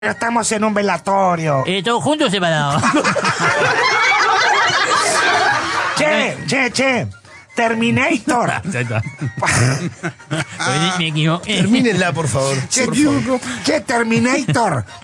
Estamos en un velatorio. ¿Todos juntos o separados? Che. Terminator. Ya está. Me equivoqué. Termínenla, por favor. Che, Terminator.